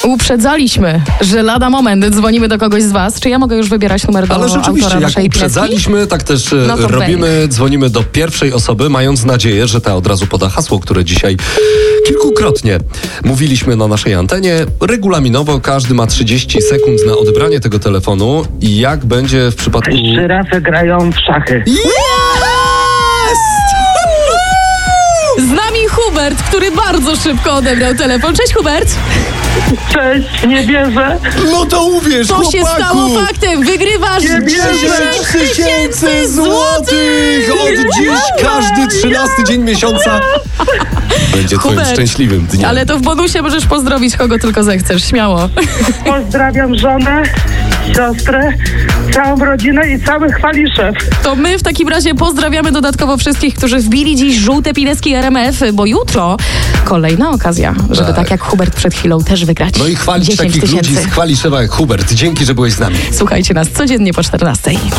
Uprzedzaliśmy, że lada moment dzwonimy do kogoś z was. Czy ja mogę już wybierać numer do Ale rzeczywiście, autora jak naszej uprzedzaliśmy, tak też No to robimy. Dzwonimy do pierwszej osoby, mając nadzieję, że ta od razu poda hasło, które dzisiaj kilkukrotnie mówiliśmy na naszej antenie. Regulaminowo każdy ma 30 sekund na odebranie tego telefonu. I jak będzie w przypadku... Żyrafy grają w szachy. Z nami Hubert, który bardzo szybko odebrał telefon. Cześć, Hubert. Cześć, nie wierzę. No to uwierz, To się chłopaku! stało faktem. Wygrywasz Nie wierzę. 10 000 złotych. Od dziś każdy 13 dzień miesiąca będzie twoim Hubert, szczęśliwym dniem. Ale to w bonusie możesz pozdrowić kogo tylko zechcesz. Śmiało. Pozdrawiam żonę, siostrę, całą rodzinę i cały Chwaliszew. To my w takim razie pozdrawiamy dodatkowo wszystkich, którzy wbili dziś żółte pineski RMF, bo jutro kolejna okazja, żeby tak jak Hubert przed chwilą też wygrać. No i chwalić 10 takich 000. ludzi z Chwaliszewa jak Hubert. Dzięki, że byłeś z nami. Słuchajcie nas codziennie po 14.